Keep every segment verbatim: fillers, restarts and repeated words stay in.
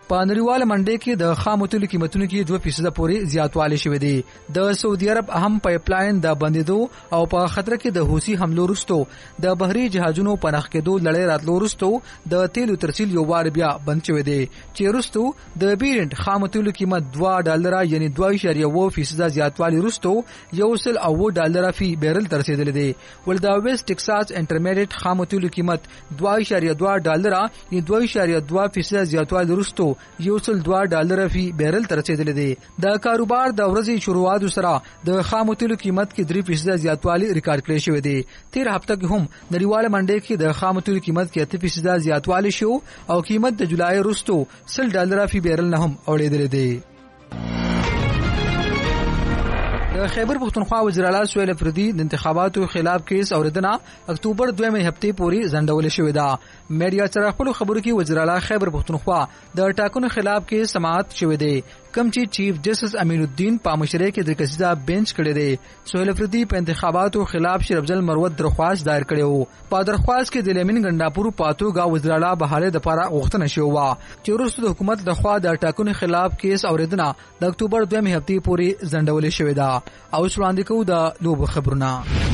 په نړیواله منډي کې د خامو تیلو قیمتونو کې دوه فیصد پورې زیاتوالی شوی دی. د سعودي عرب اهم پایپلاین د بندیدو او په خطر کې د حوثي حملو وروسته د بحري جهازونو په نښ کېدو لړۍ راتلو وروسته د تیلو ترسیل یو وار بیا بند شوی دی چې وروسته د بیرنټ خامو تیلو قیمت دوه ډالره یعنی دوه اعشاریه اووه فیصد زیاتوالی وروسته یو سل اووه ډالره فی بیرل ته رسیدلی دی. ول د ویسټ ټکساس انټرمیډیټ خامو تیلو قیمت دوه اعشاریه دوه ډالره یعنی دوه اعشاریه دوه فیصد زیاتوالی وروسته یو سل دوه ډالره فی بیرل ته رسیدلی دی. د کاروبار د ورځې شروعات سره د خامو تیلو قیمت کې درې فیصد زیاتوالی ریکارډ کړی شوی دی. تیر هفته کې هم نړیواله منډي کې د خامو تیلو قیمت کې اته فیصد زیاتوالی شو او قیمت د جولای وروسته سل ډالره فی بیرل نه هم اوریدل دی. د خیبر پختونخوا وزیر اعلی سهیل افریدی د انتخاباتو خلاف کیس اوریدنه اکتوبر دویمه هفته پورې ځنډول شوې ده. میډیا سره خپل خبرو کې وزیر اعلی خیبر پختونخوا د ټاکنو خلاف کیس سماعت شوې ده کوم چې چیف جسټس امین الدین په مشرۍ کې د کسیزه بنچ کړی دی. سهیل افریدی په انتخاباتو خلاف شرفجل مروت درخواست دایر کړی وو. په درخواست کې د لیمن ګنداپور پاتوګه وزیر اعلی بهاله د لپاره غوښتنه شوې چې وروسته د حکومت لخوا د ټاکنو خلاف کیس اوریدنه د اکتوبر دویمه هفته پورې ځنډول شوې ده. او وړاندې کوو د لوبو خبرونه.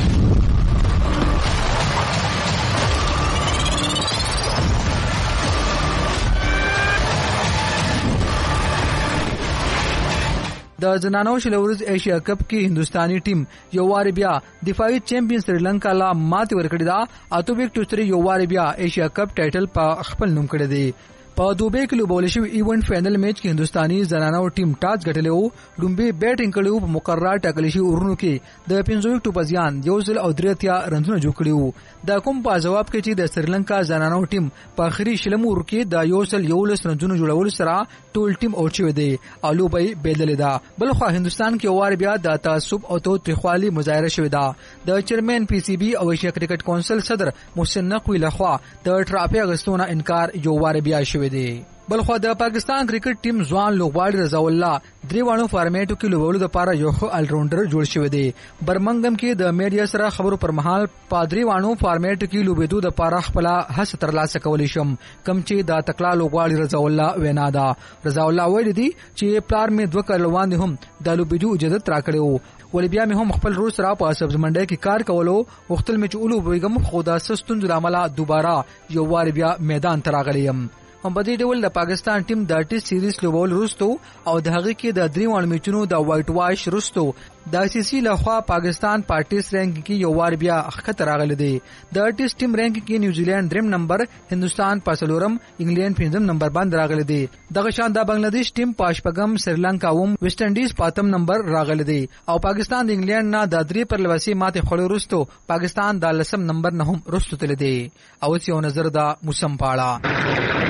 د زنانو شلورز ایشیا کپ کې هندستاني ټیم یو وار بیا دفاعي چیمپیون سریلانکا لا ماته ورکړی دا. اته وکټو سره یو وار بیا ایشیا کپ ټایټل په خپل نوم کړی دی. په دوبه کې لوبول شوی ایونت فائنل میچ کې هندستاني زنانو ټیم ټاس ګټلی وو. لومبي بیټینګ کړی وو. په مقرره ټاکل شوی اورونو کې د پنځه وکټو په زیان یو سل او درې اتیا رنونه جوړ کړي وو. د کوم په جواب کې چې د سریلانکا زنانو ټیم په اخري شلم ور کې د یو سل یو لس رنونه جوړول سره ټول ټیم اوټ شوی دی او لوبي بدلې ده. بل خو هندستان کې وار بیا د تعصب او تو تخوالي مظاهره شوی ده. د چیرمن پی سی بی او ایشیا کرکټ کونسل صدر محسن نقوی لخوا د ټرافي غستونه انکار یو وار بیا شوی دی. بلخو د پاکستان کرکټ ټیم ځوان لوبغاړي رضا الله درې وانو فارمیټو کې لوبولو لپاره یو ښه الراونډر جوړ شوی دی. برمنګم کې د میډیا سره خبرو پر مهال پادری وانو فارمیټ کې لوبېدو د لپاره خپل هڅه ترلاسه کولی شم کم چې د تکلا لوبغاړي رضا الله وینا ده. رضا الله ویل دي چې پلار می دوه کلوان هم د لوبېدو اجازه تراکړو ول بیا می هم خپل روز را په سبز منډي کې کار کولو وختل می چې اولو بیګم خدا سستون درامله دوباره یو وار بیا میدان تراغلیم. هم په دې ډول د پاکستان ټیم د ټیسټ سیریز لوبول وروسته او د هغه کې د درې وړ میچونو د وایټ واش وروسته د سی سی لخوا پاکستان پارټیس رینک کې یو وار بیا ښکته راغلی دی. د ټیسټ ټیم رینک کې نیوزیلند دریم نمبر، هندستان په څلورم، انګلند پنځم نمبر باندې راغلی دی. دغه شان د بنگلاديش ټیم په شپږم، سریلانکا اوم، ویسټ انډیز پاتم نمبر راغلی دی او پاکستان د انګلند نه د درې پر لوسي ماته خړو وروسته پاکستان د لسم نمبر نه هم وروسته تل دی. او یو نظر د موسم پاړه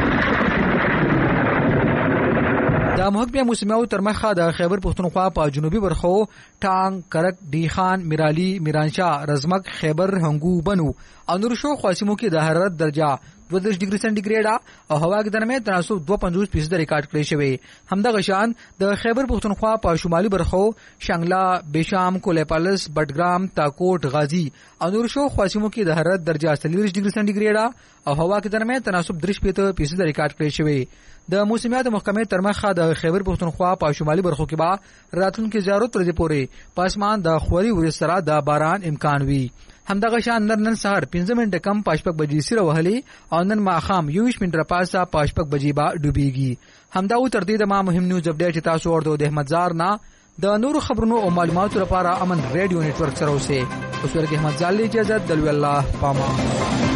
د محکمه موسمیو تر مخه د خیبر پختونخوا په جنوبي برخو ټانګ، کرک، ډیخان، میرالی، میرانشاه، رزمک، خیبر، هنګو، بنو او نور شو خاصمو کې د حرارت درجه دوه دېرش ډیګري سنټیګریډ او هوا کې درمه تناسب دوه پنځوس فیصد ریکارډ کړی شوی. همدغه شان د خیبر پختونخوا په شمالي برخو شانګلا، بشام، کولیپالس، بټګرام، تاکوټ، غازی او نور شو خاصمو کې د حرارت درجه څلور ډیګري سنټیګریډ او هوا کې درمه تناسب درې فیصد ریکارډ کړی شوی. د موسمیات محکمې تر مخه د خیبر پختونخوا په شمالي برخو کې با راتلونکي ضرورت ورځې پورې پاسمان د خوري ورځ سره د باران امکان وي. همدغه شان نن سهار پنځه منټه کم پاشپک بجې سره وهلي او نن ماخام یوش منټه پاسه پاشپک بجې با ډوبېږي. همدا و تر دې د ما مهم نیوز اپډیټ تاسو ورته د احمد زار نه د نور خبرونو او معلوماتو لپاره امن ریډیو نتورک سره اوسه. اوس ورته احمد زال اجازه دلوي الله پاما.